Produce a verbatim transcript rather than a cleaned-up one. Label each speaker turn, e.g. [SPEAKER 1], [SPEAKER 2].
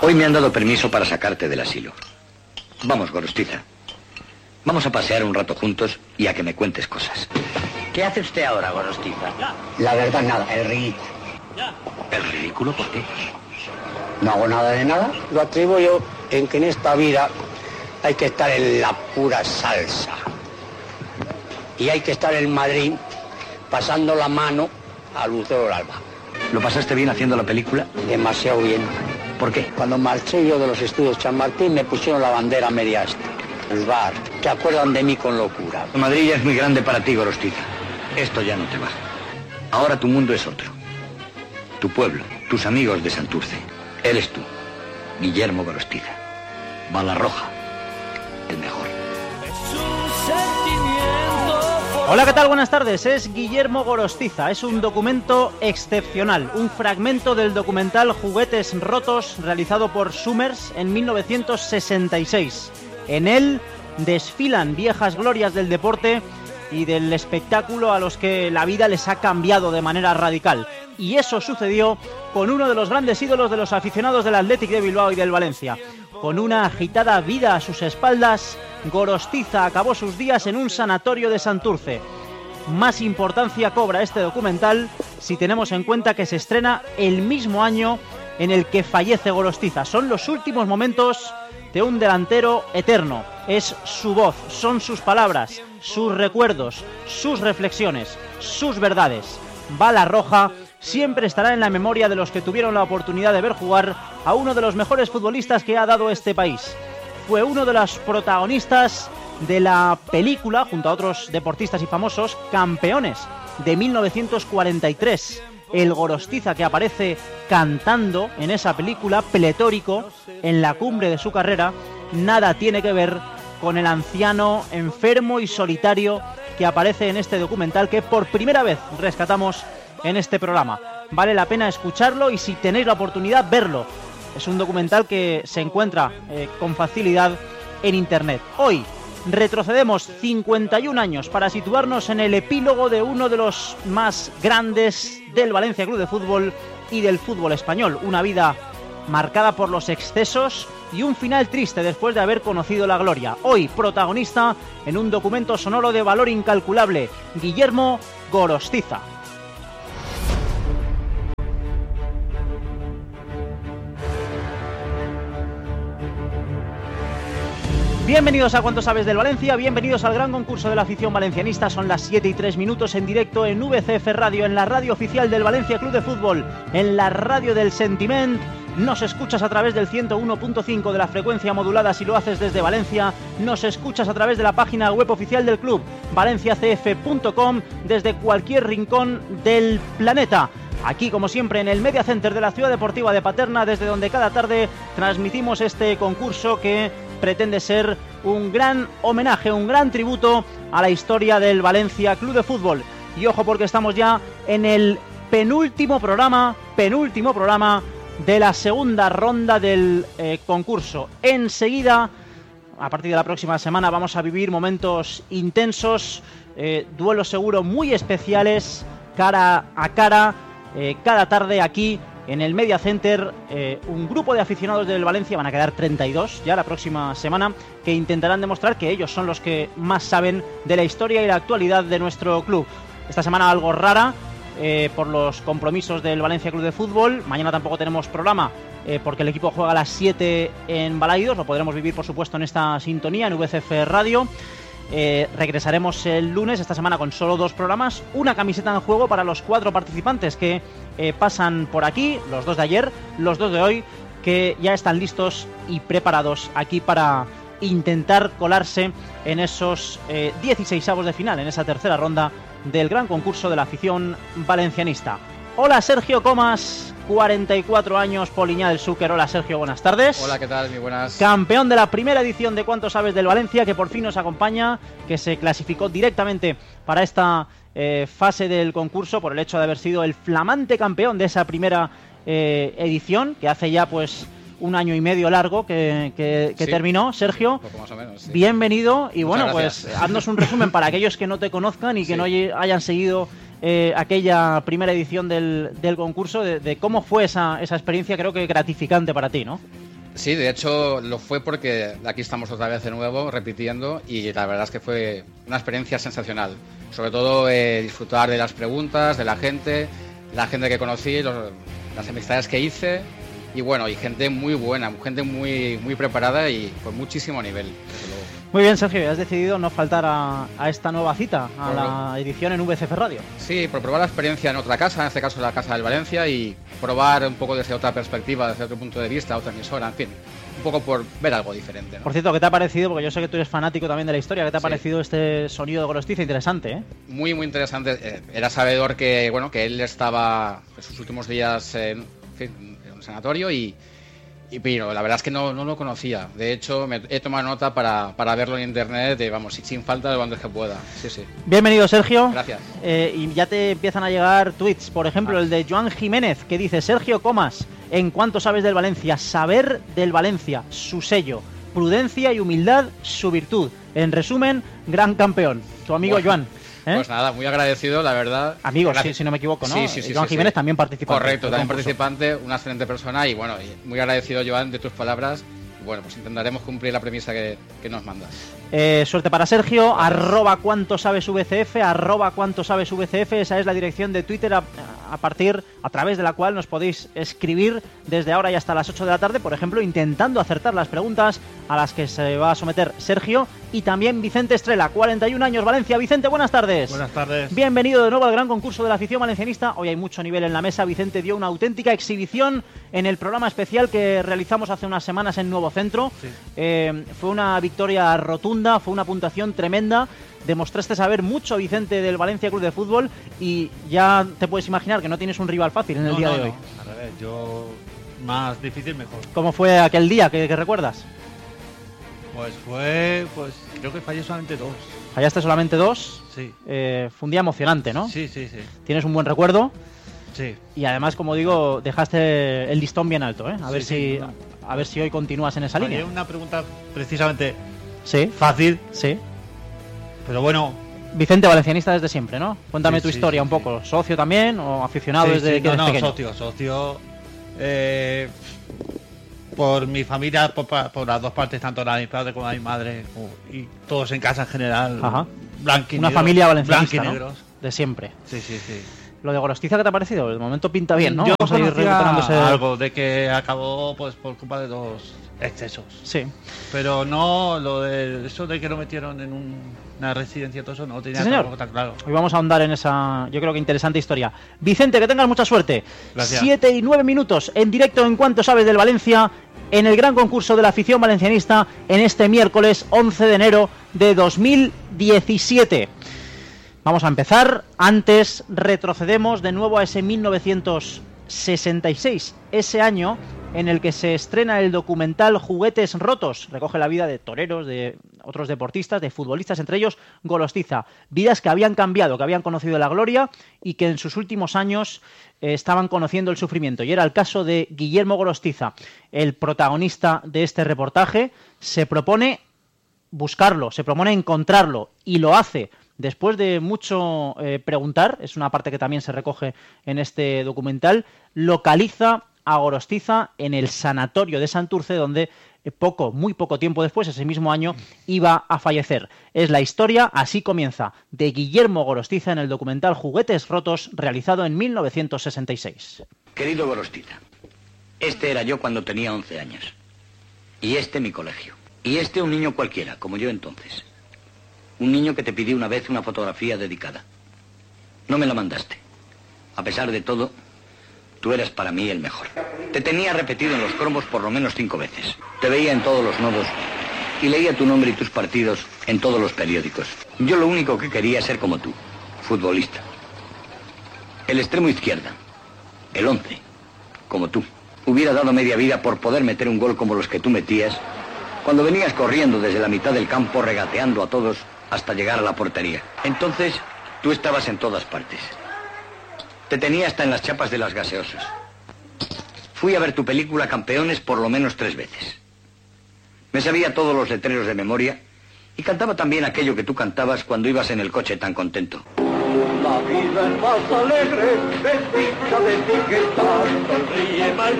[SPEAKER 1] Hoy me han dado permiso para sacarte del asilo. Vamos, Gorostiza. Vamos a pasear un rato juntos y a que me cuentes cosas.
[SPEAKER 2] ¿Qué hace usted ahora, Gorostiza?
[SPEAKER 3] La verdad, nada, el ridículo.
[SPEAKER 1] ¿El ridículo por qué?
[SPEAKER 3] No hago nada de nada. Lo atribuyo yo en que en esta vida hay que estar en la pura salsa. Y hay que estar en Madrid pasando la mano a Lucero del Alba.
[SPEAKER 1] ¿Lo pasaste bien haciendo la película?
[SPEAKER 3] Demasiado bien.
[SPEAKER 1] ¿Por qué?
[SPEAKER 3] Cuando marché yo de los estudios Chamartín me pusieron la bandera media asta. El bar. ¿Te acuerdan de mí con locura?
[SPEAKER 1] Madrid ya es muy grande para ti, Gorostiza. Esto ya no te va. Ahora tu mundo es otro. Tu pueblo, tus amigos de Santurce. Eres tú, Guillermo Gorostiza. Bala Roja, el mejor.
[SPEAKER 4] Hola, ¿qué tal? Buenas tardes. Es Guillermo Gorostiza. Es un documento excepcional. Un fragmento del documental Juguetes Rotos, realizado por Summers en mil novecientos sesenta y seis. En él desfilan viejas glorias del deporte y del espectáculo a los que la vida les ha cambiado de manera radical. Y eso sucedió con uno de los grandes ídolos de los aficionados del Athletic de Bilbao y del Valencia. Con una agitada vida a sus espaldas, Gorostiza acabó sus días en un sanatorio de Santurce. Más importancia cobra este documental si tenemos en cuenta que se estrena el mismo año en el que fallece Gorostiza. Son los últimos momentos de un delantero eterno. Es su voz, son sus palabras, sus recuerdos, sus reflexiones, sus verdades. Bala Roja siempre estará en la memoria de los que tuvieron la oportunidad de ver jugar a uno de los mejores futbolistas que ha dado este país. Fue uno de los protagonistas de la película, junto a otros deportistas y famosos, Campeones, de mil novecientos cuarenta y tres. El Gorostiza que aparece cantando en esa película, pletórico, en la cumbre de su carrera, nada tiene que ver con el anciano enfermo y solitario que aparece en este documental que por primera vez rescatamos en este programa. Vale la pena escucharlo y si tenéis la oportunidad, verlo. Es un documental que se encuentra eh, con facilidad en internet. Hoy retrocedemos cincuenta y un años para situarnos en el epílogo de uno de los más grandes del Valencia Club de Fútbol y del fútbol español. Una vida marcada por los excesos y un final triste después de haber conocido la gloria. Hoy protagonista en un documento sonoro de valor incalculable, Guillermo Gorostiza. Bienvenidos a Cuánto Sabes del Valencia, bienvenidos al gran concurso de la afición valencianista. Son las siete y tres minutos en directo en V C F Radio, en la radio oficial del Valencia Club de Fútbol, en la radio del Sentiment. Nos escuchas a través del ciento uno punto cinco de la frecuencia modulada si lo haces desde Valencia. Nos escuchas a través de la página web oficial del club, valencia c f punto com, desde cualquier rincón del planeta. Aquí, como siempre, en el Media Center de la Ciudad Deportiva de Paterna, desde donde cada tarde transmitimos este concurso que pretende ser un gran homenaje, un gran tributo a la historia del Valencia Club de Fútbol. Y ojo, porque estamos ya en el penúltimo programa, penúltimo programa de la segunda ronda del eh, concurso. Enseguida, a partir de la próxima semana, vamos a vivir momentos intensos, eh, duelos seguro muy especiales, cara a cara, eh, cada tarde aquí en el Media Center. Eh, un grupo de aficionados del Valencia, van a quedar treinta y dos ya la próxima semana, que intentarán demostrar que ellos son los que más saben de la historia y la actualidad de nuestro club. Esta semana algo rara, eh, por los compromisos del Valencia Club de Fútbol. Mañana tampoco tenemos programa, eh, porque el equipo juega a las siete en Balaídos. Lo podremos vivir, por supuesto, en esta sintonía, en V C F Radio. Eh, regresaremos el lunes, esta semana, con solo dos programas. Una camiseta en juego para los cuatro participantes que eh, pasan por aquí, los dos de ayer, los dos de hoy, que ya están listos y preparados aquí para intentar colarse en esos eh, dieciseisavos de final, en esa tercera ronda del gran concurso de la afición valencianista. Hola, Sergio Comas, cuarenta y cuatro años, Poliña del Xúquer. Hola, Sergio, buenas tardes.
[SPEAKER 5] Hola, ¿qué tal? Muy buenas.
[SPEAKER 4] Campeón de la primera edición de Cuánto Sabes del Valencia, que por fin nos acompaña, que se clasificó directamente para esta eh, fase del concurso por el hecho de haber sido el flamante campeón de esa primera eh, edición, que hace ya pues un año y medio largo que, que, que sí, terminó. Sergio,
[SPEAKER 5] poco más o menos, sí.
[SPEAKER 4] Bienvenido y
[SPEAKER 5] Muchas
[SPEAKER 4] bueno,
[SPEAKER 5] gracias.
[SPEAKER 4] Pues haznos un resumen para aquellos que no te conozcan y que sí. no hayan seguido eh, aquella primera edición del, del concurso, de, de cómo fue esa, esa experiencia, creo que gratificante para ti, ¿no?
[SPEAKER 5] Sí, de hecho lo fue porque aquí estamos otra vez de nuevo, repitiendo, y la verdad es que fue una experiencia sensacional. Sobre todo eh, disfrutar de las preguntas, de la gente, la gente que conocí, los, las amistades que hice, y bueno, y gente muy buena, gente muy, muy preparada y con muchísimo nivel, desde luego.
[SPEAKER 4] Muy bien, Sergio, has decidido no faltar a, a esta nueva cita, a por la lo... edición en V C F Radio.
[SPEAKER 5] Sí, por probar la experiencia en otra casa, en este caso la casa del Valencia, y probar un poco desde otra perspectiva, desde otro punto de vista, otra emisora, en fin, un poco por ver algo diferente, ¿no?
[SPEAKER 4] Por cierto, ¿qué te ha parecido? Porque yo sé que tú eres fanático también de la historia. ¿Qué te ha sí. parecido este sonido de Gorostiza? Interesante, ¿eh?
[SPEAKER 5] Muy, muy interesante. Era sabedor que, bueno, que él estaba en sus últimos días en, en un sanatorio y... Y, pero la verdad es que no, no lo conocía. De hecho, me he tomado nota para, para verlo en internet, de, vamos, sin falta de lo antes que pueda. Sí, sí.
[SPEAKER 4] Bienvenido, Sergio.
[SPEAKER 5] Gracias.
[SPEAKER 4] Eh, y ya te empiezan a llegar tweets. Por ejemplo, ah. el de Joan Jiménez, que dice: Sergio Comas, ¿en cuánto sabes del Valencia? Saber del Valencia, su sello. Prudencia y humildad, su virtud. En resumen, gran campeón. Tu amigo bueno. Joan. ¿Eh?
[SPEAKER 5] Pues nada, muy agradecido, la verdad.
[SPEAKER 4] Amigos, sí, si no me equivoco, ¿no?
[SPEAKER 5] Sí, sí, sí.
[SPEAKER 4] Joan
[SPEAKER 5] sí,
[SPEAKER 4] Jiménez
[SPEAKER 5] sí.
[SPEAKER 4] también participante.
[SPEAKER 5] Correcto, también participante, una excelente persona y bueno, muy agradecido, Joan, de tus palabras. Y bueno, pues intentaremos cumplir la premisa que, que nos mandas.
[SPEAKER 4] Eh, suerte para Sergio, arroba cuánto sabes V C F, arroba cuánto sabes V C F, esa es la dirección de Twitter a, a partir, a través de la cual nos podéis escribir desde ahora y hasta las ocho de la tarde, por ejemplo, intentando acertar las preguntas a las que se va a someter Sergio y también Vicente Estrella, cuarenta y un años, Valencia. Vicente, buenas tardes.
[SPEAKER 6] Buenas tardes.
[SPEAKER 4] Bienvenido de nuevo al gran concurso de la afición valencianista. Hoy hay mucho nivel en la mesa. Vicente dio una auténtica exhibición en el programa especial que realizamos hace unas semanas en Nuevo Centro.
[SPEAKER 6] Sí.
[SPEAKER 4] Eh, fue una victoria rotunda, fue una puntuación tremenda. Demostraste saber mucho, Vicente, del Valencia Club de Fútbol y ya te puedes imaginar que no tienes un rival fácil en el
[SPEAKER 6] no,
[SPEAKER 4] día
[SPEAKER 6] no,
[SPEAKER 4] de hoy.
[SPEAKER 6] No, al revés, yo más difícil mejor.
[SPEAKER 4] ¿Cómo fue aquel día que, que recuerdas?
[SPEAKER 6] Pues fue, pues creo que fallé solamente dos.
[SPEAKER 4] ¿Fallaste solamente dos?
[SPEAKER 6] Sí.
[SPEAKER 4] Eh, fue un día emocionante, ¿no?
[SPEAKER 6] Sí, sí, sí.
[SPEAKER 4] ¿Tienes un buen recuerdo?
[SPEAKER 6] Sí.
[SPEAKER 4] Y además, como digo, dejaste el listón bien alto, ¿eh? A
[SPEAKER 6] sí,
[SPEAKER 4] ver
[SPEAKER 6] sí,
[SPEAKER 4] si
[SPEAKER 6] no.
[SPEAKER 4] a ver si hoy continúas en esa
[SPEAKER 6] Fallé
[SPEAKER 4] línea.
[SPEAKER 6] una pregunta precisamente
[SPEAKER 4] sí.
[SPEAKER 6] fácil.
[SPEAKER 4] Sí.
[SPEAKER 6] Pero bueno.
[SPEAKER 4] Vicente, valencianista desde siempre, ¿no? Cuéntame
[SPEAKER 6] sí,
[SPEAKER 4] tu
[SPEAKER 6] sí,
[SPEAKER 4] historia
[SPEAKER 6] sí,
[SPEAKER 4] un poco.
[SPEAKER 6] sí.
[SPEAKER 4] ¿Socio también o aficionado
[SPEAKER 6] sí,
[SPEAKER 4] desde
[SPEAKER 6] sí,
[SPEAKER 4] que
[SPEAKER 6] no,
[SPEAKER 4] eres
[SPEAKER 6] no,
[SPEAKER 4] pequeño?
[SPEAKER 6] socio, socio. Eh, por mi familia, por, por las dos partes, tanto la de mi padre como la de mi madre, y todos en casa en general.
[SPEAKER 4] Ajá.
[SPEAKER 6] Blanquinegros.
[SPEAKER 4] Una familia valencianista,
[SPEAKER 6] blanquinegros.
[SPEAKER 4] ¿no? De siempre.
[SPEAKER 6] Sí, sí, sí.
[SPEAKER 4] Lo de Gorostiza, ¿qué te ha parecido? De momento pinta bien, ¿no?
[SPEAKER 6] Yo
[SPEAKER 4] Vamos a ir recuperándose
[SPEAKER 6] algo de que acabó pues por culpa de dos excesos.
[SPEAKER 4] Sí.
[SPEAKER 6] Pero no lo de eso de que lo metieron en un, una residencia, todo eso no tenía
[SPEAKER 4] sí, señor.
[SPEAKER 6] tan claro.
[SPEAKER 4] Hoy vamos a ahondar en esa, yo creo que interesante historia. Vicente, que tengas mucha suerte.
[SPEAKER 6] Gracias.
[SPEAKER 4] Siete y nueve minutos en directo en Cuánto Sabes del Valencia, en el gran concurso de la afición valencianista, en este miércoles once de enero de dos mil diecisiete. Vamos a empezar. Antes retrocedemos de nuevo a ese mil novecientos sesenta y seis, ese año en el que se estrena el documental Juguetes Rotos. Recoge la vida de toreros, de otros deportistas, de futbolistas, entre ellos Gorostiza. Vidas que habían cambiado, que habían conocido la gloria y que en sus últimos años eh, estaban conociendo el sufrimiento. Y era el caso de Guillermo Gorostiza, el protagonista de este reportaje. Se propone buscarlo, se propone encontrarlo y lo hace. Después de mucho eh, preguntar, es una parte que también se recoge en este documental, localiza a Gorostiza en el sanatorio de Santurce, donde poco, muy poco tiempo después, ese mismo año, iba a fallecer. Es la historia, así comienza, de Guillermo Gorostiza en el documental Juguetes Rotos, realizado en mil novecientos sesenta y seis.
[SPEAKER 1] Querido Gorostiza, este era yo cuando tenía once años. Y este mi colegio. Y este un niño cualquiera, como yo entonces. Un niño que te pidió una vez una fotografía dedicada. No me la mandaste. A pesar de todo, tú eras para mí el mejor. Te tenía repetido en los cromos por lo menos cinco veces. Te veía en todos los nodos y leía tu nombre y tus partidos en todos los periódicos. Yo lo único que quería es ser como tú, futbolista. El extremo izquierda, el once, como tú. Hubiera dado media vida por poder meter un gol como los que tú metías cuando venías corriendo desde la mitad del campo regateando a todos hasta llegar a la portería. Entonces, tú estabas en todas partes. Te tenía hasta en las chapas de las gaseosas. Fui a ver tu película Campeones por lo menos tres veces. Me sabía todos los letreros de memoria y cantaba también aquello que tú cantabas cuando ibas en el coche tan contento.
[SPEAKER 7] La vida es más alegre, bendita de ti que tanto ríe, my